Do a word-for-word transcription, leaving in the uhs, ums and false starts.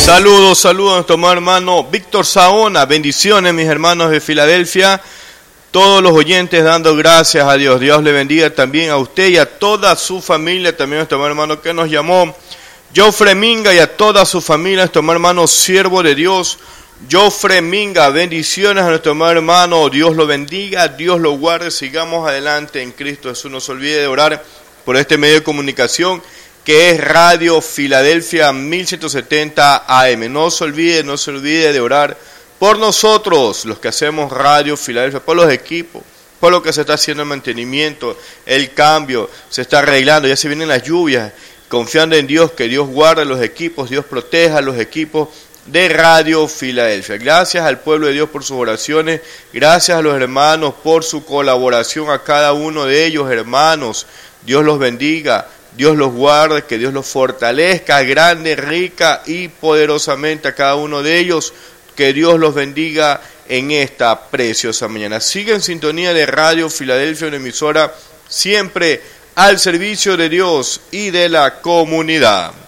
Saludos, saludos a nuestro hermano Víctor Saona. Bendiciones, mis hermanos de Filadelfia. Todos los oyentes dando gracias a Dios. Dios le bendiga también a usted y a toda su familia. También a nuestro hermano que nos llamó, Jofre Minga, y a toda su familia. Nuestro hermano siervo de Dios, Jofre Minga. Bendiciones a nuestro hermano. Dios lo bendiga, Dios lo guarde. Sigamos adelante en Cristo Jesús. No se olvide de orar por este medio de comunicación que es Radio Filadelfia mil ciento setenta A M. No se olvide, no se olvide de orar por nosotros, los que hacemos Radio Filadelfia, por los equipos, por lo que se está haciendo el mantenimiento, el cambio, se está arreglando, ya se vienen las lluvias, confiando en Dios, que Dios guarde los equipos, Dios proteja los equipos de Radio Filadelfia. Gracias al pueblo de Dios por sus oraciones, gracias a los hermanos por su colaboración, a cada uno de ellos, hermanos. Dios los bendiga, Dios los guarde, que Dios los fortalezca grande, rica y poderosamente a cada uno de ellos. Que Dios los bendiga en esta preciosa mañana. Sigue en sintonía de Radio Filadelfia, una emisora siempre al servicio de Dios y de la comunidad.